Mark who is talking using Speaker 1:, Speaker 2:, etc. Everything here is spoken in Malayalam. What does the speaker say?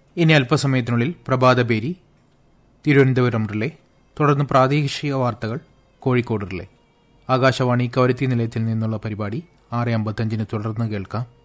Speaker 1: ഇനി അല്പസമയത്തിനുള്ളിൽ പ്രഭാതപേരി തിരുവനന്തപുരം റിലേ, തുടർന്ന് പ്രാദേശിക വാർത്തകൾ കോഴിക്കോട് റിലേ. ആകാശവാണി കവരത്തി നിലയത്തിൽ നിന്നുള്ള പരിപാടി 6:55 തുടർന്ന് കേൾക്കാം.